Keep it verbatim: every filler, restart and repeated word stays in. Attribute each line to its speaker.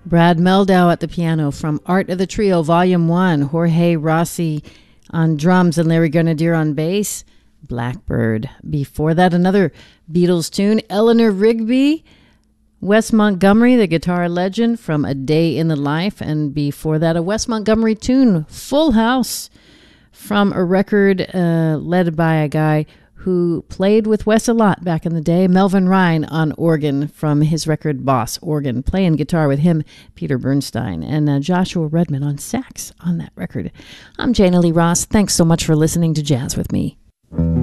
Speaker 1: Brad Meldau at the piano from Art of the Trio, Volume one. Jorge Rossi on drums and Larry Grenadier on bass. Blackbird. Before that, another Beatles tune, Eleanor Rigby. Wes Montgomery, the guitar legend, from A Day in the Life. And before that, a Wes Montgomery tune, Full House, from a record uh, led by a guy who played with Wes a lot back in the day, Melvin Ryan on organ from his record Boss Organ, playing guitar with him, Peter Bernstein, and uh, Joshua Redman on sax on that record. I'm Jana Lee Ross. Thanks so much for listening to Jazz with Me.